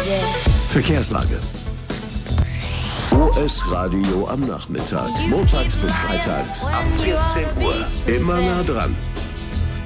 Verkehrslage. OS Radio am Nachmittag. Montags bis freitags ab 14 Uhr. Immer nah dran.